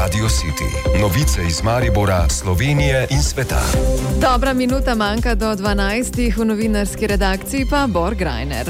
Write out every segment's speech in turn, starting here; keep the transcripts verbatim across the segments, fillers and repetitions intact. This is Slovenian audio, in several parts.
Radio City. Novice iz Maribora, Slovenije in sveta. Dobra minuta manjka do dvanajstih, v novinarski redakciji pa Bor Grajner.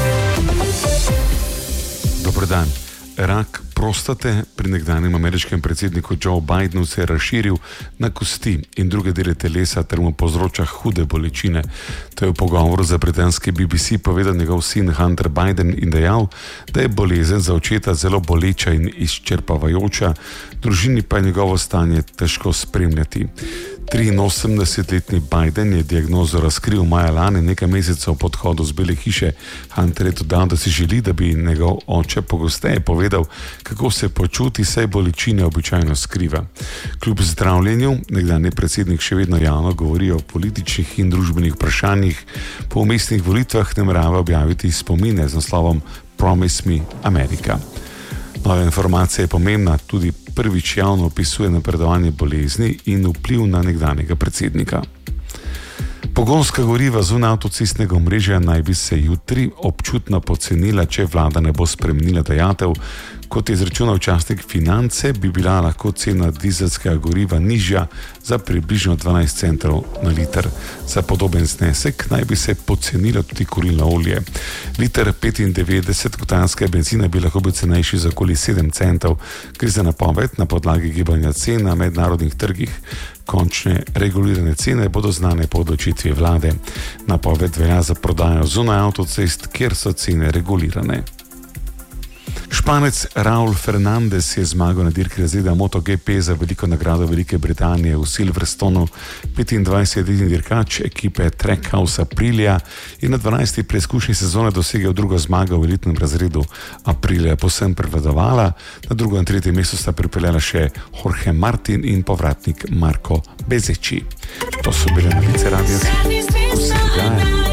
Dober dan. Rak prostate pri nekdanjem ameriškem predsedniku Joe Bidenu se je razširil na kosti in druge dele telesa ter mu povzroča hude bolečine. To je v pogovoru za britanski B B C povedal njegov sin Hunter Biden in dejal, da je bolezen za očeta zelo boleča in izčrpavajoča, družini pa je njegovo stanje težko spremljati. triinosemdesetletni Biden je diagnozo razkril maja lani, nekaj mesecev po odhodu z Bele hiše. Hunter je dodal, da si želi, da bi njegov oče pogosteje povedal, kako se počuti, saj bolečine običajno skriva. Kljub zdravljenju nekdanji predsednik še vedno javno govori o političnih in družbenih vprašanjih. Po vmesnih volitvah namerava objaviti spomine z naslovom Promise Me America. Nova informacija je pomembna, tudi prvič javno opisuje napredovanje bolezni in vpliv na nekdanjega predsednika. Pogonska goriva zunaj avtocestnega omrežja naj bi se jutri občutno pocenila, če vlada ne bo spremenila dajatev. Kot je izračunal časnik Finance, bi bila lahko cena dizelskega goriva nižja za približno dvanajst centov na liter. Za podoben znesek naj bi se pocenilo tudi kurilno olje. Liter petindevetdeset oktanskega benzina bi lahko bil cenejši za okoli sedem centov. Gre za napoved na podlagi gibanja cen na mednarodnih trgih. Končne regulirane cene bodo znane po odločitvi vlade. Napoved velja za prodajo zunaj avtocest, kjer so cene regulirane. Španec Raul Fernandez je zmagal na dirki razreda MotoGP za veliko nagrado Velike Britanije v Silverstonu. petindvajsetletni dirkač ekipe Trackhouse Aprilia je na dvanajsti preizkušnji sezone dosegel drugo zmago v elitnem razredu. Aprilia je povsem prevladovala, na drugo in tretje mesto sta pripeljala še Jorge Martin in povratnik Marko Bezzecchi. To so bile novice Radia City. Vse dogaja.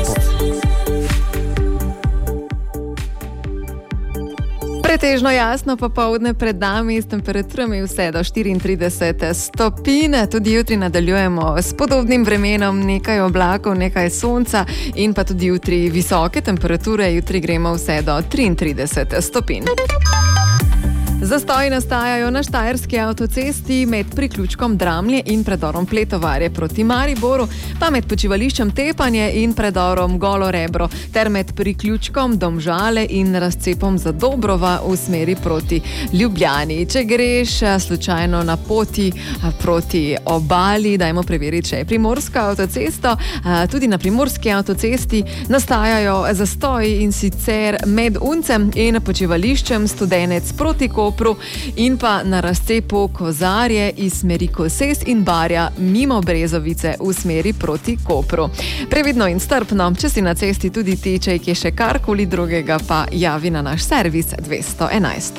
Pretežno jasno popoldne pred nami s temperaturami vse do štiriintrideset stopinj. Tudi jutri nadaljujemo s podobnim vremenom, nekaj oblakov, nekaj sonca in pa tudi jutri visoke temperature. Jutri gremo vse do triintrideset stopinj. Zastoji nastajajo na štajerski avtocesti med priključkom Dramlje in predorom Pletovarje proti Mariboru, pa med počivališčem Tepanje in predorom Golo Rebro, ter med priključkom Domžale in razcepom Zadobrova v smeri proti Ljubljani. Če greš slučajno na poti proti obali, dajmo preveriti, če je primorska avtocesta. Tudi na primorski avtocesti nastajajo zastoji, in sicer med Uncem in počivališčem Studenec proti Kopru in pa na razcepu Kozarje iz smeri Koses in Barja mimo Brezovice v smeri proti Kopru. Previdno in strpno, če si na cesti tudi ti, če je še karkoli drugega, pa javi na naš servis dvesto enajst.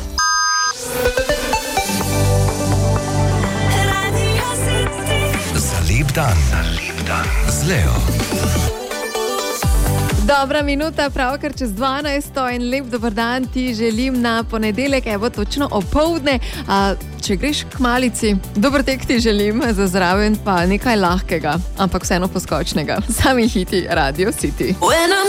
Za lep dan, za lep dan z Leo. Dobra minuta, pravkar čez dvanajsto in lep dober dan ti želim na ponedeljek, evo točno opoldne. A, če greš k malici, dober tek ti želim, za zraven pa nekaj lahkega, ampak vseeno poskočnega. Sami hiti Radio City.